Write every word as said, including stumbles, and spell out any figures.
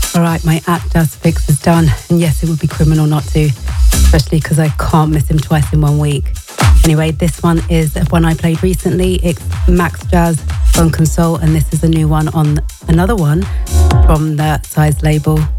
All right, my app Jazz Fix is done. And yes, it would be criminal not to, especially because I can't miss him twice in one week. Anyway, this one is one I played recently. It's Max Jazz, Funk and Soul, and this is a new one on another one from the Size label.